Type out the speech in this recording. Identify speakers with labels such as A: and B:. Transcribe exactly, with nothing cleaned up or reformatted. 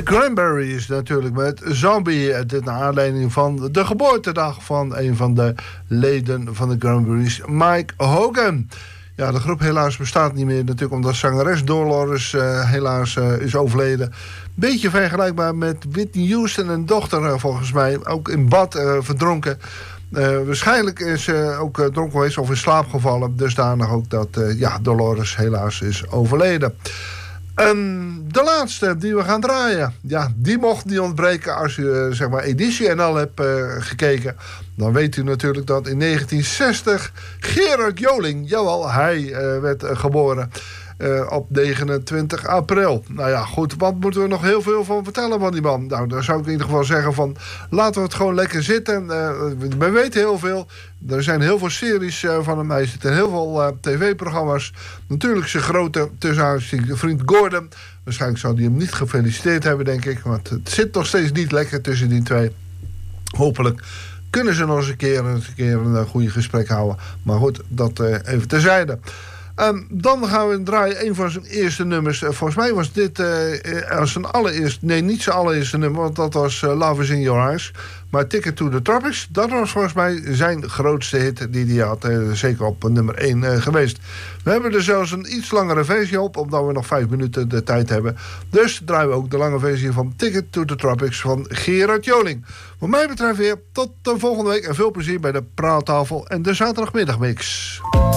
A: De Cranberries natuurlijk met Zombie. Dit naar aanleiding van de geboortedag van een van de leden van de Cranberries, Mike Hogan. Ja, de groep helaas bestaat niet meer natuurlijk omdat zangeres Dolores uh, helaas uh, is overleden. Beetje vergelijkbaar met Whitney Houston en dochter uh, volgens mij. Ook in bad uh, verdronken. Uh, waarschijnlijk is ze uh, ook uh, dronken geweest of in slaap gevallen. Dusdanig ook dat uh, ja, Dolores helaas is overleden. Um, de laatste die we gaan draaien, ja, die mocht niet ontbreken. Als u uh, zeg maar editie N L hebt uh, gekeken, dan weet u natuurlijk dat in negentien zestig Gerard Joling, jawel, hij uh, werd uh, geboren uh, op negenentwintig april. Nou ja, goed, wat moeten we nog heel veel van vertellen van die man? Nou, dan zou ik in ieder geval zeggen van, laten we het gewoon lekker zitten. Uh, we weten heel veel. Er zijn heel veel series uh, van hem. Hij zit in heel veel uh, tv-programma's. Natuurlijk zijn grote tussenhaakjes vriend Gordon. Waarschijnlijk zou hij hem niet gefeliciteerd hebben, denk ik. Want het zit nog steeds niet lekker tussen die twee. Hopelijk kunnen ze nog eens een keer, eens een, keer een goede gesprek houden. Maar goed, dat uh, even terzijde. Um, dan gaan we draaien een van zijn eerste nummers. Uh, volgens mij was dit uh, uh, zijn allereerste... Nee, niet zijn allereerste nummer, want dat was uh, Love is in Your Eyes. Maar Ticket to the Tropics, dat was volgens mij zijn grootste hit die hij had. Uh, zeker op nummer één uh, geweest. We hebben er zelfs een iets langere versie op, omdat we nog vijf minuten de tijd hebben. Dus draaien we ook de lange versie van Ticket to the Tropics van Gerard Joling. Wat mij betreft weer tot de volgende week en veel plezier bij de Praattafel en de zaterdagmiddagmix.